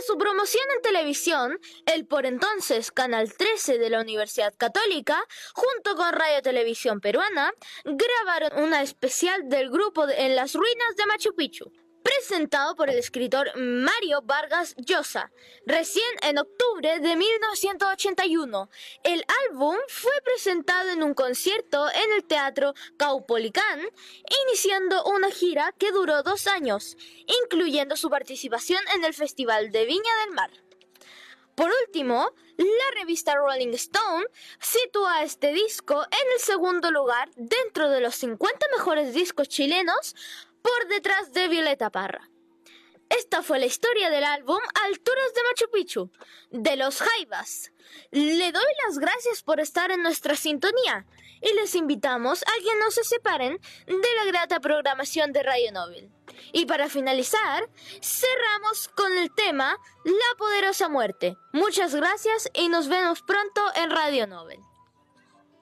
su promoción en televisión, el por entonces Canal 13 de la Universidad Católica, junto con Radio Televisión Peruana, grabaron una especial del grupo en las ruinas de Machu Picchu, presentado por el escritor Mario Vargas Llosa, recién en octubre de 1981. El álbum fue presentado en un concierto en el Teatro Caupolicán, iniciando una gira que duró 2 años, incluyendo su participación en el Festival de Viña del Mar. Por último, la revista Rolling Stone sitúa este disco en el segundo lugar dentro de los 50 mejores discos chilenos, por detrás de Violeta Parra. Esta fue la historia del álbum Alturas de Machu Picchu, de Los Jaivas. Le doy las gracias por estar en nuestra sintonía y les invitamos a que no se separen de la grata programación de Radio Nobel. Y para finalizar, cerramos con el tema La Poderosa Muerte. Muchas gracias y nos vemos pronto en Radio Nobel.